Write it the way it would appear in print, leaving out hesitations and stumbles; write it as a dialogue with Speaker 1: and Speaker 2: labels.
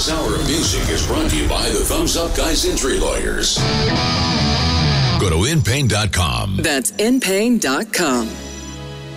Speaker 1: This hour of music is brought to you by the Thumbs Up Guys Injury Lawyers. Go to InPain.com.
Speaker 2: That's InPain.com.